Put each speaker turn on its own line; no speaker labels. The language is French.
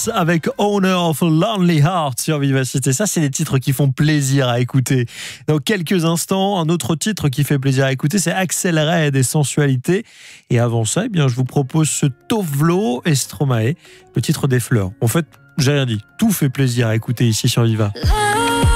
Avec Owner of a Lonely Heart sur Vivacité. Ça, c'est des titres qui font plaisir à écouter. Dans quelques instants, un autre titre qui fait plaisir à écouter, c'est Axel Red et Sensualité. Et avant ça, eh bien, je vous propose ce Tovlo et Stromae, le titre des fleurs. En fait, j'ai rien dit. Tout fait plaisir à écouter ici sur Viva.